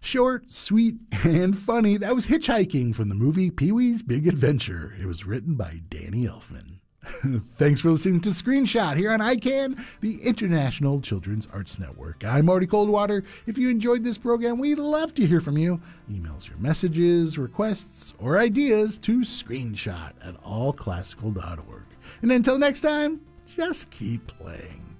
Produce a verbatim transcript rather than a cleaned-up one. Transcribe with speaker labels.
Speaker 1: Short, sweet, and funny. That was Hitchhiking from the movie Pee-wee's Big Adventure. It was written by Danny Elfman. Thanks for listening to Screenshot here on I CAN, the International Children's Arts Network. I'm Marty Coldwater. If you enjoyed this program, we'd love to hear from you. Email us your messages, requests, or ideas to screenshot at all classical dot org. And until next time, just keep playing.